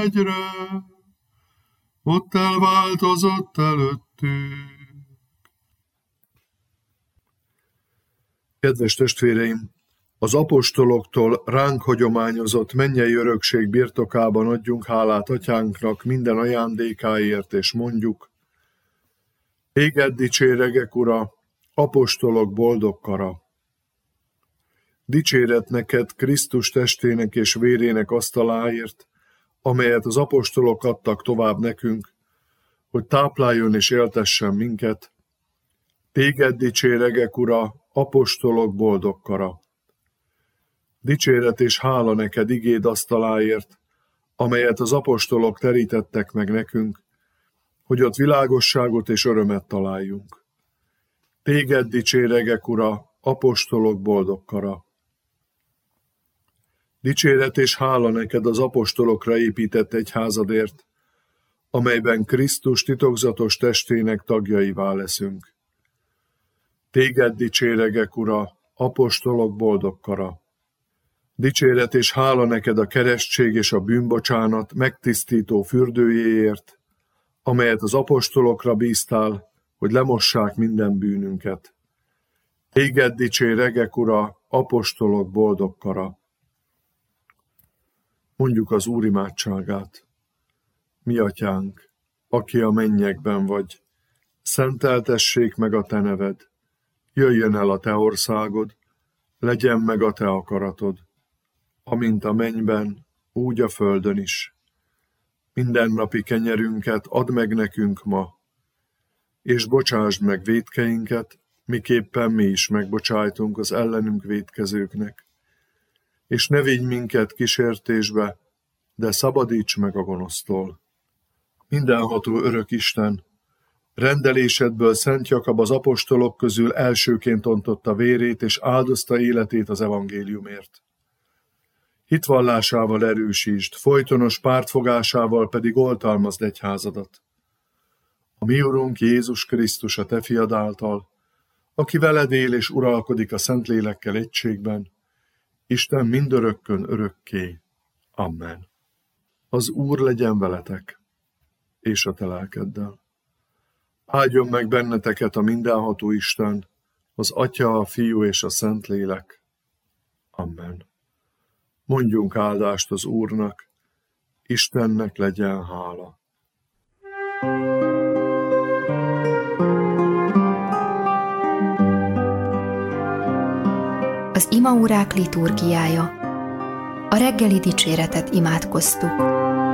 egyre, ott elváltozott előttük. Kedves testvéreim, az apostoloktól ránk hagyományozott mennyei örökség birtokában adjunk hálát Atyánknak minden ajándékáért, és mondjuk: Téged dicséregek, Ura, apostolok boldog kara. Dicséret neked Krisztus testének és vérének asztaláért, amelyet az apostolok adtak tovább nekünk, hogy tápláljon és éltessen minket. Téged dicséregek, Ura, apostolok boldog kara. Dicséret és hála neked igéd asztaláért, amelyet az apostolok terítettek meg nekünk, hogy ott világosságot és örömet találjunk. Téged dicséregek, Ura, apostolok boldog kara. Dicséret és hála neked az apostolokra épített egyházadért, amelyben Krisztus titokzatos testének tagjaivá leszünk. Téged dicséregek, Ura, apostolok boldog kara. Dicséret és hála neked a keresztség és a bűnbocsánat megtisztító fürdőjéért, amelyet az apostolokra bíztál, hogy lemossák minden bűnünket. Téged dicséregek, Ura, apostolok boldog kara. Mondjuk az Úr imádságát. Mi Atyánk, aki a mennyekben vagy, szenteltessék meg a te neved, jöjjön el a te országod, legyen meg a te akaratod, amint a mennyben, úgy a földön is. Mindennapi kenyerünket add meg nekünk ma, és bocsásd meg vétkeinket, miképpen mi is megbocsájtunk az ellenünk vétkezőknek. És ne vigy minket kísértésbe, de szabadíts meg a gonosztól. Mindenható örök Isten, rendelésedből Szent Jakab az apostolok közül elsőként ontotta vérét és áldozta életét az evangéliumért. Hitvallásával erősítsd, folytonos pártfogásával pedig oltalmazd egyházadat. A mi Urunk Jézus Krisztus a te fiad által, aki veled él és uralkodik a Szentlélekkel egységben, Isten mindörökkön örökké. Amen. Az Úr legyen veletek, és a te lelkeddel. Áldjon meg benneteket a mindenható Isten, az Atya, a Fiú és a Szentlélek. Amen. Mondjunk áldást az Úrnak, Istennek legyen hála. Az imaórák liturgiája. A reggeli dicséretet imádkoztuk.